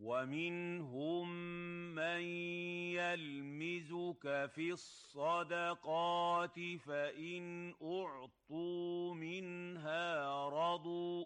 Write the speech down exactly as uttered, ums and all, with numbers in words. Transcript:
ومنهم من يلمزك في الصدقات فإن أعطوا منها رضوا